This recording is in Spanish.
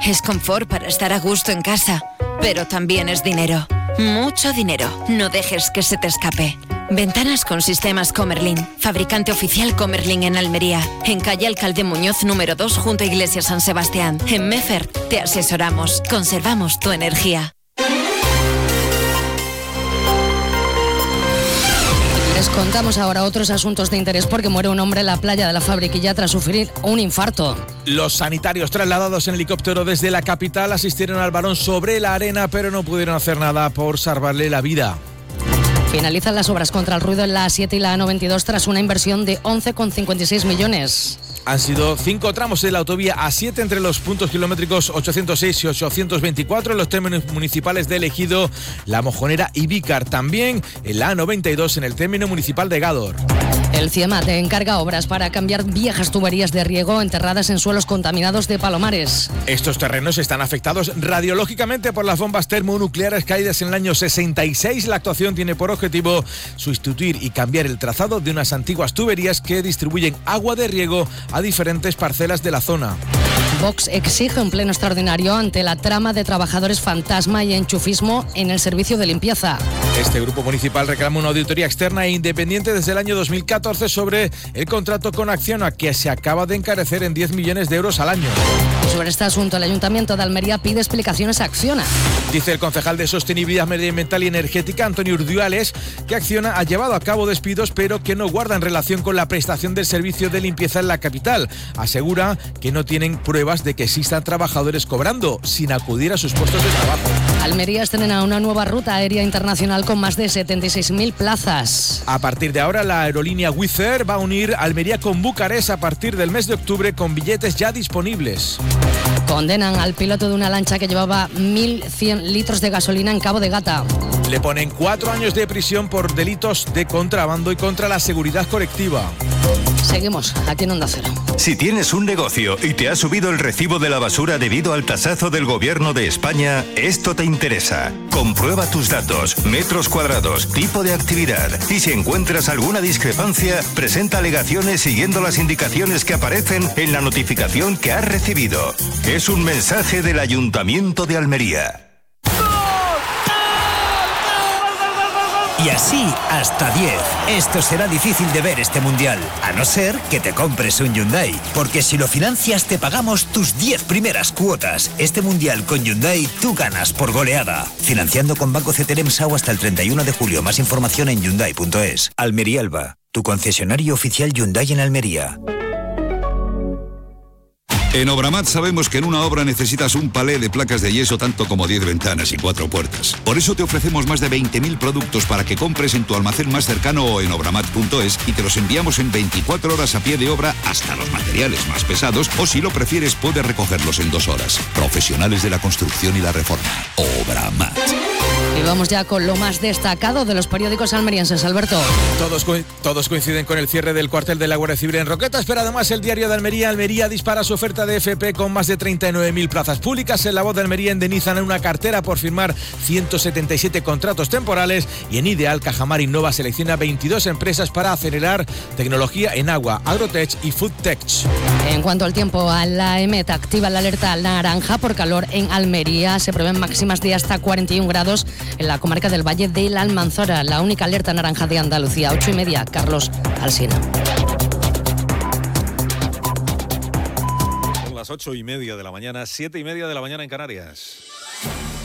Es confort para estar a gusto en casa, pero también es dinero. Mucho dinero. No dejes que se te escape. Ventanas con sistemas Comerlin. Fabricante oficial Comerlin en Almería. En calle Alcalde Muñoz número 2 junto a Iglesia San Sebastián. En Meffert te asesoramos. Conservamos tu energía. Les contamos ahora otros asuntos de interés porque muere un hombre en la playa de la Fabriquilla tras sufrir un infarto. Los sanitarios trasladados en helicóptero desde la capital asistieron al varón sobre la arena, pero no pudieron hacer nada por salvarle la vida. Finalizan las obras contra el ruido en la A7 y la A92 tras una inversión de 11,56 millones. Han sido 5 tramos de la autovía A7 entre los puntos kilométricos 806 y 824 en los términos municipales de Ejido, La Mojonera y Vícar. También en la A92 en el término municipal de Gádor. El CIEMAT encarga obras para cambiar viejas tuberías de riego enterradas en suelos contaminados de Palomares. Estos terrenos están afectados radiológicamente por las bombas termonucleares caídas en el año 66. La actuación tiene por objetivo sustituir y cambiar el trazado de unas antiguas tuberías que distribuyen agua de riego a diferentes parcelas de la zona. Vox exige un pleno extraordinario ante la trama de trabajadores fantasma y enchufismo en el servicio de limpieza. Este grupo municipal reclama una auditoría externa e independiente desde el año 2014 sobre el contrato con Acciona, que se acaba de encarecer en 10 millones de euros al año. Sobre este asunto, el Ayuntamiento de Almería pide explicaciones a Acciona. Dice el concejal de Sostenibilidad Medioambiental y Energética, Antonio Urdiales, que Acciona ha llevado a cabo despidos, pero que no guardan relación con la prestación del servicio de limpieza en la capital. Asegura que no tienen pruebas de que existan trabajadores cobrando sin acudir a sus puestos de trabajo. Almería estrena una nueva ruta aérea internacional con más de 76.000 plazas. A partir de ahora, la aerolínea Wizz Air va a unir Almería con Bucarest a partir del mes de octubre con billetes ya disponibles. Condenan al piloto de una lancha que llevaba 1.100 litros de gasolina en Cabo de Gata. Le ponen 4 años de prisión por delitos de contrabando y contra la seguridad colectiva. Seguimos aquí en Onda Cero. Si tienes un negocio y te ha subido el recibo de la basura debido al tasazo del Gobierno de España, esto te interesa. Comprueba tus datos, metros cuadrados, tipo de actividad y si encuentras alguna discrepancia, presenta alegaciones siguiendo las indicaciones que aparecen en la notificación que has recibido. Es un mensaje del Ayuntamiento de Almería. Y así hasta 10. Esto será difícil de ver este mundial, a no ser que te compres un Hyundai. Porque si lo financias te pagamos tus 10 primeras cuotas. Este mundial con Hyundai tú ganas por goleada. Financiando con Banco CTLM SAU hasta el 31 de julio. Más información en Hyundai.es. Almería Elba, tu concesionario oficial Hyundai en Almería. En Obramat sabemos que en una obra necesitas un palé de placas de yeso tanto como 10 ventanas y 4 puertas. Por eso te ofrecemos más de 20.000 productos para que compres en tu almacén más cercano o en obramat.es y te los enviamos en 24 horas a pie de obra hasta los materiales más pesados o si lo prefieres puedes recogerlos en 2 horas. Profesionales de la construcción y la reforma. Obramat. Y vamos ya con lo más destacado de los periódicos almerienses, Alberto. Todos coinciden con el cierre del cuartel de la Guardia Civil en Roquetas, pero además el diario de Almería dispara su oferta de FP con más de 39.000 plazas públicas. En La Voz de Almería endenizan en una cartera por firmar 177 contratos temporales y en Ideal Cajamar Innova selecciona 22 empresas para acelerar tecnología en agua, agrotech y foodtech. En cuanto al tiempo, a la EMET activa la alerta naranja por calor en Almería. Se prevén máximas de hasta 41 grados en la comarca del Valle de la Almanzora. La única alerta naranja de Andalucía. 8:30, Carlos Alsina. Son las 8:30 de la mañana, 7:30 de la mañana en Canarias.